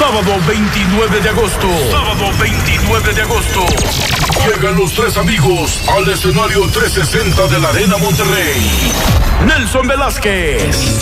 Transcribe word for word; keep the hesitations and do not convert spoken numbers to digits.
Sábado veintinueve de agosto. Sábado veintinueve de agosto. Llegan los tres amigos al escenario trescientos sesenta de la Arena Monterrey. Nelson Velázquez,